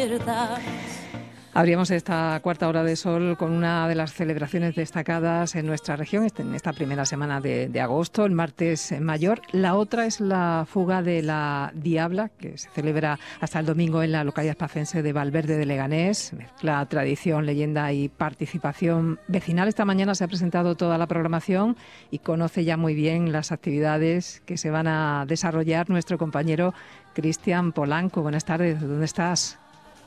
verdad. Abrimos esta cuarta hora de sol con una de las celebraciones destacadas en nuestra región en esta primera semana de agosto, el martes mayor. La otra es la fuga de la Diabla, que se celebra hasta el domingo en la localidad espacense de Valverde de Leganés. Mezcla tradición, leyenda y participación vecinal. Esta mañana se ha presentado toda la programación y conoce ya muy bien las actividades que se van a desarrollar nuestro compañero Cristian Polanco. Buenas tardes, ¿dónde estás?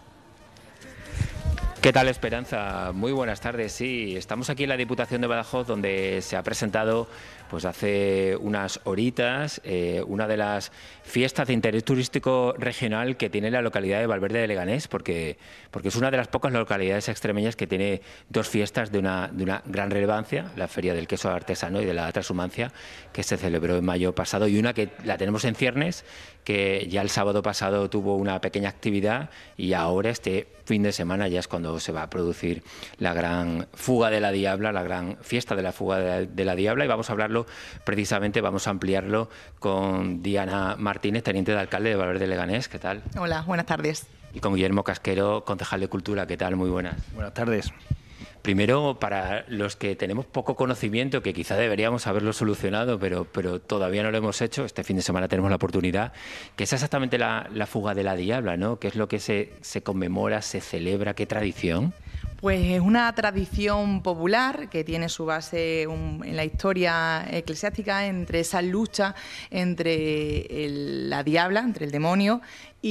¿Qué tal, Esperanza? Muy buenas tardes. Sí, estamos aquí en la Diputación de Badajoz, donde se ha presentado pues hace unas horitas una de las fiestas de interés turístico regional que tiene la localidad de Valverde de Leganés, porque es una de las pocas localidades extremeñas que tiene dos fiestas de una gran relevancia: la Feria del Queso Artesano y de la Transhumancia, que se celebró en mayo pasado, y una que la tenemos en ciernes, que ya el sábado pasado tuvo una pequeña actividad, y ahora este fin de semana ya es cuando se va a producir la gran fuga de la Diabla, la gran fiesta de la fuga de la Diabla, y vamos a hablarlo precisamente, vamos a ampliarlo con Diana Martínez, teniente de alcalde de Valverde de Leganés. ¿Qué tal? Hola, buenas tardes. Y con Guillermo Casquero, concejal de Cultura. ¿Qué tal? Muy buenas. Buenas tardes. Primero, para los que tenemos poco conocimiento, que quizá deberíamos haberlo solucionado, pero todavía no lo hemos hecho, este fin de semana tenemos la oportunidad, ¿qué es exactamente la fuga de la Diabla, ¿no? ¿Qué es lo que se conmemora, se celebra, qué tradición? Pues es una tradición popular que tiene su base en la historia eclesiástica, entre esa lucha entre la Diabla, entre el demonio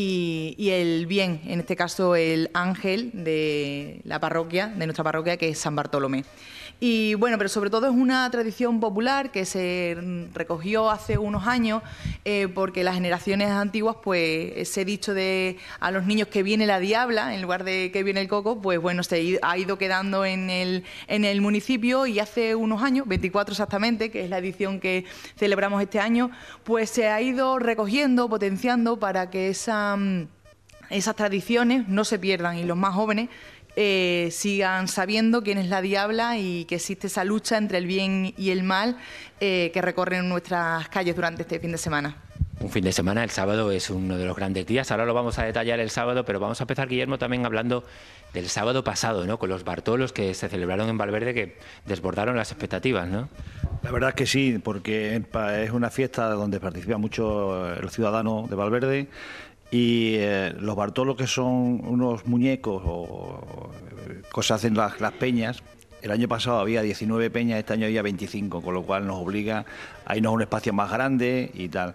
y el bien, en este caso el ángel de la parroquia, de nuestra parroquia, que es San Bartolomé. Y bueno, pero sobre todo es una tradición popular que se recogió hace unos años porque las generaciones antiguas, pues ese dicho de a los niños que viene la Diabla en lugar de que viene el coco, pues bueno, se ha ido quedando en el municipio, y hace unos años, 24 exactamente, que es la edición que celebramos este año, pues se ha ido recogiendo, potenciando para que esas tradiciones no se pierdan y los más jóvenes sigan sabiendo quién es la Diabla y que existe esa lucha entre el bien y el mal que recorren nuestras calles durante este fin de semana. Un fin de semana, el sábado es uno de los grandes días. Ahora lo vamos a detallar el sábado, pero vamos a empezar, Guillermo, también hablando del sábado pasado, ¿no? Con los Bartolos que se celebraron en Valverde, que desbordaron las expectativas, ¿no? La verdad es que sí, porque es una fiesta donde participan muchos los ciudadanos de Valverde. Y los Bartolos, que son unos muñecos o cosas hacen las peñas. El año pasado había 19 peñas, este año había 25, con lo cual nos obliga a irnos a un espacio más grande y tal.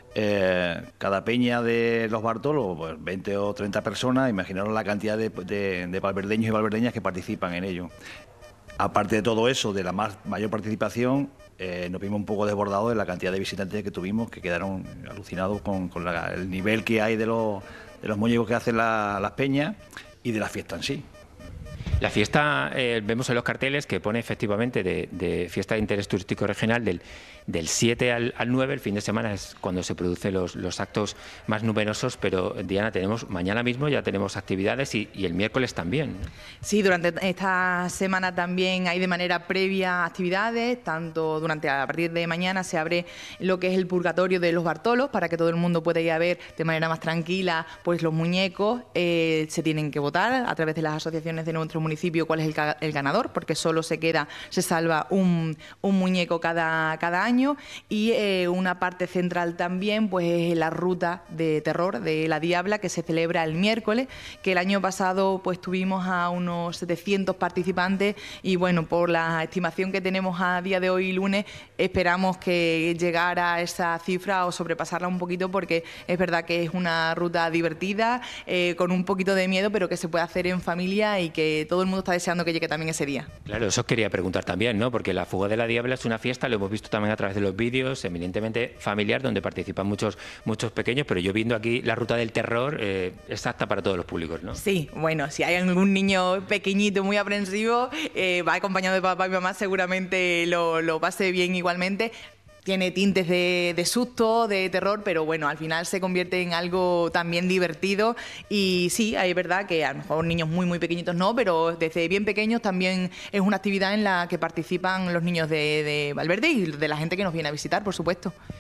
Cada peña de los Bartolos, pues 20 o 30 personas, imaginaros la cantidad de valverdeños y valverdeñas que participan en ello. Aparte de todo eso, de la mayor participación, nos vimos un poco desbordados de la cantidad de visitantes que tuvimos, que quedaron alucinados con el nivel que hay de los muñecos que hacen las peñas y de la fiesta en sí. La fiesta, vemos en los carteles que pone efectivamente de fiesta de interés turístico regional del 7 al 9, el fin de semana es cuando se producen los actos más numerosos, pero Diana, mañana mismo ya tenemos actividades y el miércoles también. Sí, durante esta semana también hay de manera previa actividades, tanto a partir de mañana se abre lo que es el purgatorio de los Bartolos, para que todo el mundo pueda ir a ver de manera más tranquila pues los muñecos. Se tienen que votar a través de las asociaciones de nuestro municipio cuál es el ganador, porque solo se salva un muñeco cada año, y una parte central también pues es la ruta de terror de la Diabla, que se celebra el miércoles, que el año pasado pues tuvimos a unos 700 participantes, y bueno, por la estimación que tenemos a día de hoy, lunes, esperamos que llegara a esa cifra o sobrepasarla un poquito, porque es verdad que es una ruta divertida, con un poquito de miedo, pero que se puede hacer en familia y que todo el mundo está deseando que llegue también ese día. Claro, eso os quería preguntar también, ¿no? Porque la fuga de la Diabla es una fiesta, lo hemos visto también a través de los vídeos, eminentemente familiar, donde participan muchos pequeños, pero yo viendo aquí la ruta del terror, es apta para todos los públicos, ¿no? Sí, bueno, si hay algún niño pequeñito muy aprensivo, va acompañado de papá y mamá, seguramente lo pase bien igualmente. Tiene tintes de susto, de terror, pero bueno, al final se convierte en algo también divertido. Y sí, es verdad que a lo mejor niños muy pequeñitos no, pero desde bien pequeños también es una actividad en la que participan los niños de Valverde y de la gente que nos viene a visitar, por supuesto.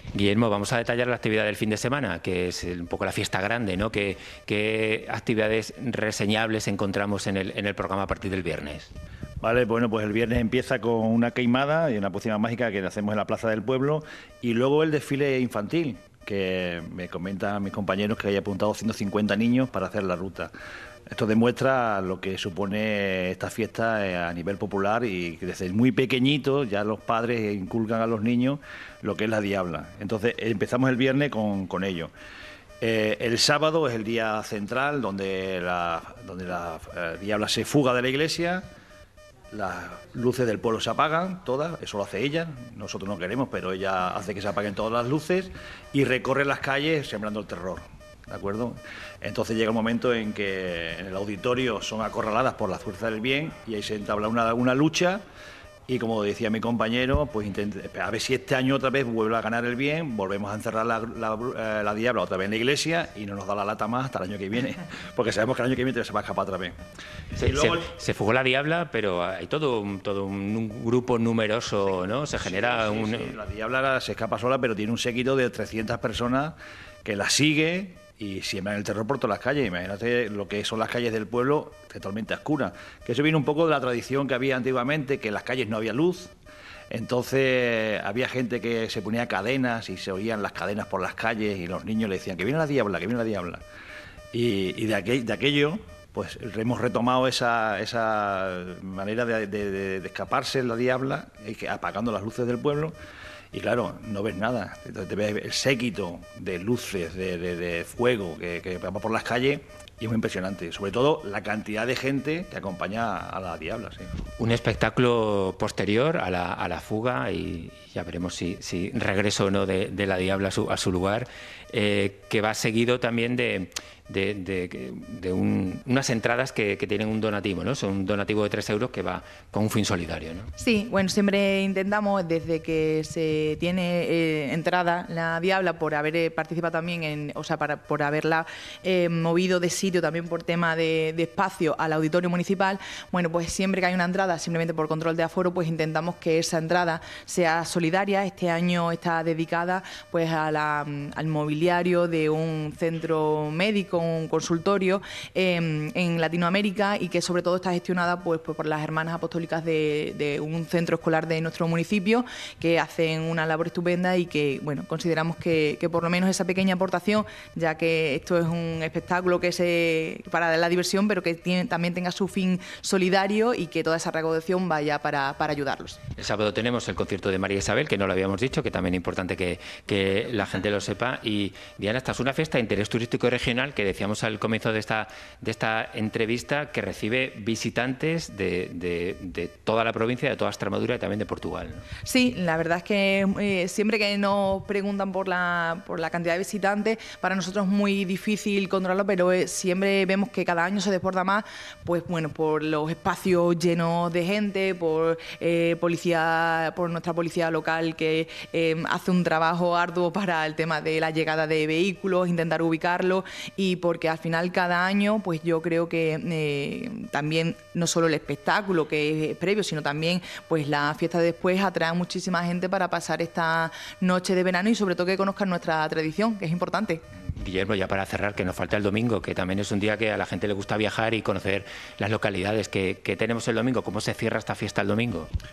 Guillermo, vamos a detallar la actividad del fin de semana, que es un poco la fiesta grande, ¿no? ¿Qué actividades reseñables encontramos en el programa a partir del viernes? Vale, bueno, pues el viernes empieza con una queimada y una pócima mágica que hacemos en la Plaza del Pueblo, y luego el desfile infantil, que me comentan mis compañeros que hay apuntado 150 niños para hacer la ruta. Esto demuestra lo que supone esta fiesta a nivel popular, y que desde muy pequeñitos ya los padres inculcan a los niños lo que es la diabla. Entonces empezamos el viernes con ello. El sábado es el día central donde la diabla se fuga de la iglesia. Las luces del pueblo se apagan todas, eso lo hace ella, nosotros no queremos, pero ella hace que se apaguen todas las luces y recorre las calles sembrando el terror, ¿de acuerdo? Entonces llega un momento en que en el auditorio son acorraladas por la fuerza del bien y ahí se entabla una lucha. Y como decía mi compañero, pues a ver si este año otra vez vuelve a ganar el bien, volvemos a encerrar la diabla otra vez en la iglesia y no nos da la lata más hasta el año que viene, porque sabemos que el año que viene se va a escapar otra vez. Se fugó la diabla, pero hay todo un grupo numeroso, ¿no? Se genera sí, la diabla se escapa sola, pero tiene un séquito de 300 personas que la sigue y siembran el terror por todas las calles. Imagínate lo que son las calles del pueblo totalmente oscuras. Que eso viene un poco de la tradición que había antiguamente, que en las calles no había luz. Entonces había gente que se ponía cadenas y se oían las cadenas por las calles y los niños le decían que viene la diabla, que viene la diabla. Y de aquello pues hemos retomado esa manera de escaparse la diabla, apagando las luces del pueblo. Y claro, no ves nada, te ves el séquito de luces, de fuego que va por las calles, y es muy impresionante, sobre todo la cantidad de gente que acompaña a la diabla. Sí. Un espectáculo posterior a la fuga, y ya veremos si regreso o no de la diabla a su lugar, que va seguido también de unas entradas que tienen un donativo, ¿no? Son un donativo de 3 euros que va con un fin solidario, ¿no? Sí, bueno, siempre intentamos, desde que se tiene entrada la diabla, por haber participado también por haberla movido de sitio también por tema de espacio al auditorio municipal, bueno, pues siempre que hay una entrada, simplemente por control de aforo, pues intentamos que esa entrada sea solidaria. Este año está dedicada pues al mobiliario de un centro médico, un consultorio en Latinoamérica, y que sobre todo está gestionada pues por las hermanas apostólicas de un centro escolar de nuestro municipio, que hacen una labor estupenda, y que bueno, consideramos que por lo menos esa pequeña aportación, ya que esto es un espectáculo para la diversión, pero que también tenga su fin solidario, y que toda esa recaudación vaya para ayudarlos. El sábado tenemos el concierto de María Isabel, que no lo habíamos dicho, que también es importante que la gente lo sepa. Y Diana, esta es una fiesta de interés turístico y regional que decíamos al comienzo de esta entrevista, que recibe visitantes de toda la provincia, de toda Extremadura y también de Portugal, ¿no? Sí, la verdad es que siempre que nos preguntan por la cantidad de visitantes, para nosotros es muy difícil controlarlo, pero siempre vemos que cada año se desborda más, pues bueno, por los espacios llenos de gente, por nuestra policía local, que hace un trabajo arduo para el tema de la llegada de vehículos, intentar ubicarlos, y porque al final cada año, pues yo creo que también no solo el espectáculo que es previo, sino también pues la fiesta de después atrae a muchísima gente para pasar esta noche de verano, y sobre todo que conozcan nuestra tradición, que es importante. Guillermo, ya para cerrar, que nos falta el domingo, que también es un día que a la gente le gusta viajar y conocer las localidades que tenemos el domingo. ¿Cómo se cierra esta fiesta el domingo?